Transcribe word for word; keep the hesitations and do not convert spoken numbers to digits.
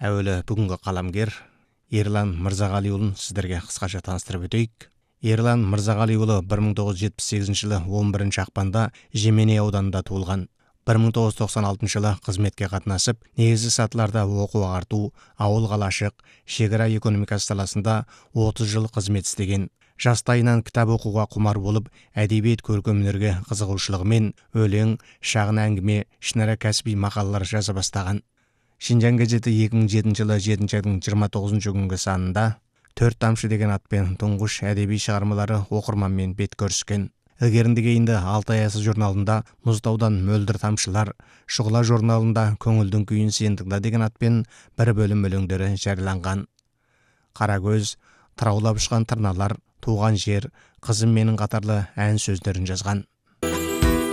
Әуелі бүгінгі қаламгер Ерлан Мырзағалиұлын сіздерге қысқаша таныстырып өтейік. Ерлан Мырзағалиұлы бір мың тоғыз жүз жетпіс сегізінші жылы он бірінші ақпанда Жеменей ауданында туылған. бір мың тоғыз жүз тоқсан алтыншы жылы қызметке қатынасып, негізгі сатыларда оқу ағарту, ауыл қалашық, шекара экономикасы саласында отыз жыл қызмет істеген. Жастайынан кітап оқуға құмар болып, әдебиет көркем өнерге қызығушылығымен өлең, шағын әңгіме, ішінара кәсіби мақалалар жаза бастаған. Шинжаң газеті екі мың жетінші жылы жетінші айдың жиырма тоғызыншы күнгі санында төрт тамшы деген атпен тұңғыш әдеби шығармалары оқырманмен бет көріскен. Ілгерінді кейінді Алтай аясы журналында Мұзтаудан мөлдір тамшылар, Шұғыла журналында Көңілдің күйін сен тыңда деген атпен бір бөлім өлеңдері жарияланған. Қарагөз, Тыраулап ұшқан тырналар, Туған жер, Қызым менің қатарлы ән сөздерін жазған.